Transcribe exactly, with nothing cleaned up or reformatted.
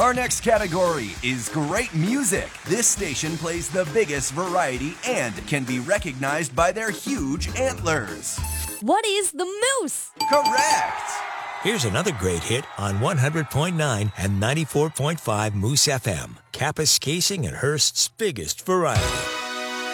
Our next category is great music. This station plays the biggest variety and can be recognized by their huge antlers. What is the moose? Correct! Here's another great hit on one hundred point nine and ninety-four point five Moose F M. Kappas Casing and Hearst's biggest variety.